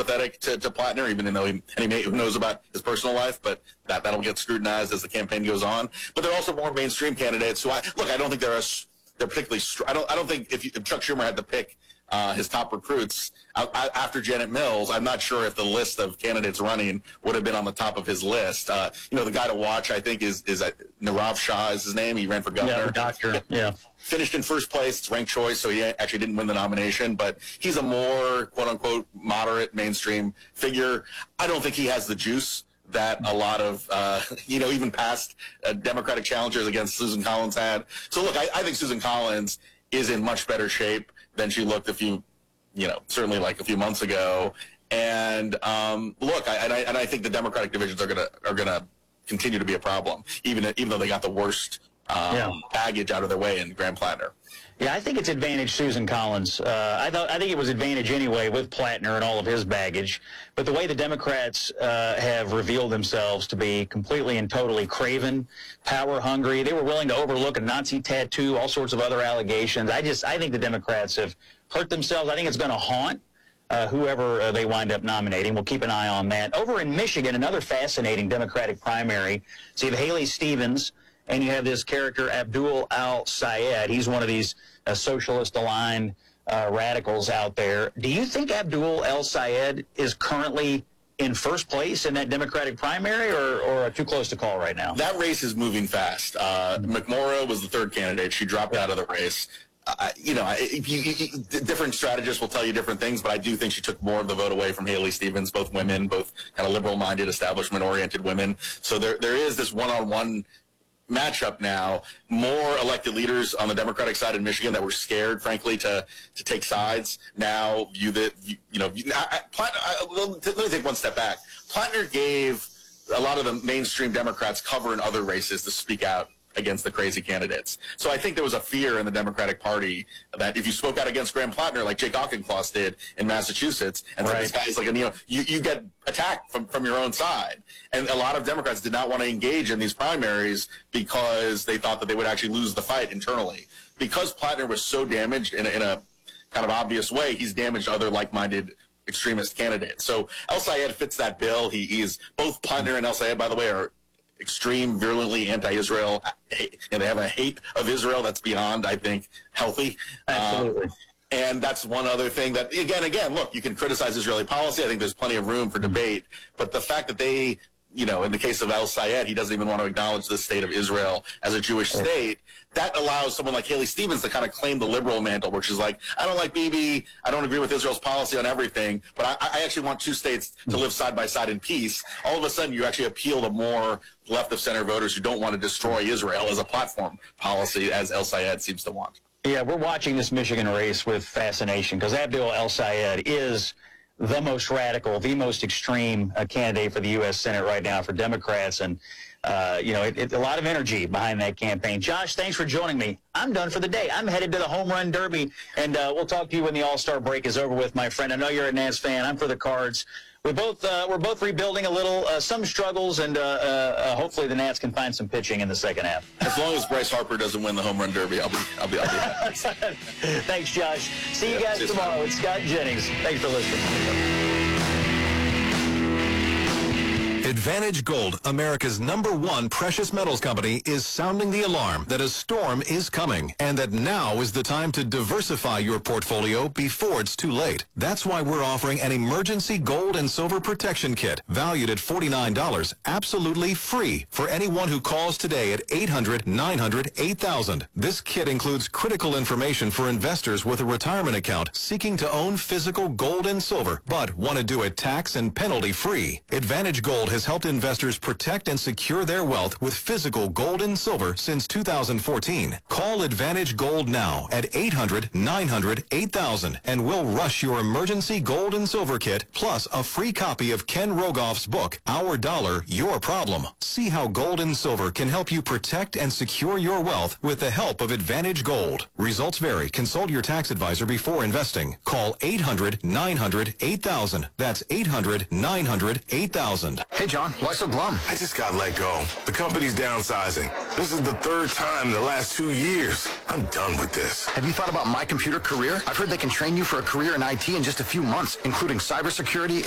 sympathetic to Plattner, even though who knows about his personal life, but that'll get scrutinized as the campaign goes on. But there are also more mainstream candidates who I don't think they're particularly. I don't think if Chuck Schumer had to pick his top recruits after Janet Mills, I'm not sure if the list of candidates running would have been on the top of his list. The guy to watch, I think, is Nirav Shah is his name. He ran for governor. Yeah, the doctor. Yeah. Finished in first place. It's ranked choice, so he actually didn't win the nomination. But he's a more, quote-unquote, moderate mainstream figure. I don't think he has the juice that a lot of, even past Democratic challengers against Susan Collins had. So, look, I think Susan Collins is in much better shape than she looked certainly like a few months ago. And I think the Democratic divisions are gonna continue to be a problem, even though they got the worst baggage out of their way in Graham Plattner. Yeah, I think it's advantage Susan Collins. I think it was advantage anyway with Plattner and all of his baggage. But the way the Democrats have revealed themselves to be completely and totally craven, power hungry, they were willing to overlook a Nazi tattoo, all sorts of other allegations. I think the Democrats have hurt themselves. I think it's going to haunt whoever they wind up nominating. We'll keep an eye on that. Over in Michigan, another fascinating Democratic primary. So you have Haley Stevens, and you have this character, Abdul al-Sayed. He's one of these socialist-aligned radicals out there. Do you think Abdul al-Sayed is currently in first place in that Democratic primary, or too close to call right now? That race is moving fast. McMorrow was the third candidate. She dropped out of the race. Different strategists will tell you different things, but I do think she took more of the vote away from Haley Stevens, both women, both kind of liberal-minded, establishment-oriented women. So there is this one-on-one matchup now. More elected leaders on the Democratic side in Michigan that were scared, frankly, to take sides now view that, let me take one step back. Plattner gave a lot of the mainstream Democrats cover in other races to speak out against the crazy candidates. So I think there was a fear in the Democratic Party that if you spoke out against Graham Plattner, like Jake Auchincloss did in Massachusetts, and right. This guy's like, you get attacked from your own side. And a lot of Democrats did not want to engage in these primaries because they thought that they would actually lose the fight internally. Because Plattner was so damaged in a kind of obvious way, he's damaged other like-minded extremist candidates. So el-Sayed fits that bill. He's both Plattner and el-Sayed, by the way, are extreme, virulently anti-Israel, and they have a hate of Israel that's beyond, I think, healthy. Absolutely. And that's one other thing that, again, look, you can criticize Israeli policy. I think there's plenty of room for debate. But the fact that they, in the case of el-Sayed, he doesn't even want to acknowledge the state of Israel as a Jewish state, that allows someone like Haley Stevens to kind of claim the liberal mantle, which is like, I don't like Bibi, I don't agree with Israel's policy on everything, but I actually want two states to live side by side in peace. All of a sudden, you actually appeal to more left-of-center voters who don't want to destroy Israel as a platform policy, as el-Sayed seems to want. Yeah, we're watching this Michigan race with fascination because Abdul al-Sayed is the most radical, the most extreme candidate for the U.S. Senate right now for Democrats. And, a lot of energy behind that campaign. Josh, thanks for joining me. I'm done for the day. I'm headed to the Home Run Derby, and we'll talk to you when the All-Star break is over with, my friend. I know you're a Nats fan. I'm for the Cards. We're both rebuilding a little, some struggles, and hopefully the Nats can find some pitching in the second half. As long as Bryce Harper doesn't win the Home Run Derby, I'll be happy. Thanks, Josh. See you guys tomorrow. It's Scott Jennings. Thanks for listening. Advantage Gold, America's #1 precious metals company, is sounding the alarm that a storm is coming and that now is the time to diversify your portfolio before it's too late. That's why we're offering an emergency gold and silver protection kit valued at $49, absolutely free for anyone who calls today at 800-900-8000. This kit includes critical information for investors with a retirement account seeking to own physical gold and silver, but want to do it tax and penalty free. Advantage Gold has helped investors protect and secure their wealth with physical gold and silver since 2014. Call Advantage Gold now at 800-900-8000 and we'll rush your emergency gold and silver kit plus a free copy of Ken Rogoff's book, Our Dollar, Your Problem. See how gold and silver can help you protect and secure your wealth with the help of Advantage Gold. Results vary. Consult your tax advisor before investing. Call 800-900-8000. That's 800-900-8000. Hey, John, why so glum? I just got let go. The company's downsizing. This is the third time in the last 2 years. I'm done with this. Have you thought about My Computer Career? I've heard they can train you for a career in IT in just a few months, including cybersecurity